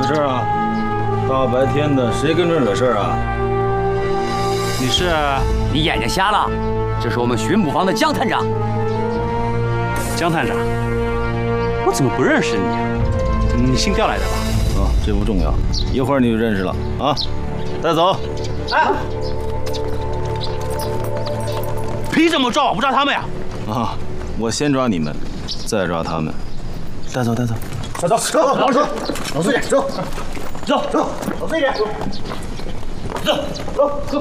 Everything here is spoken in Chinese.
事啊？大白天的，谁跟这惹事啊？ 你眼睛瞎了？这是我们巡捕房的江探长。 江探长，我怎么不认识你啊？你新调来的吧？ 啊，这不重要，一会儿你就认识了啊。带走。 哎，凭什么抓我不抓他们呀？ 啊，我先抓你们，再抓他们。带走，带走。 走，老实，老实点，走，老实一点，走，走。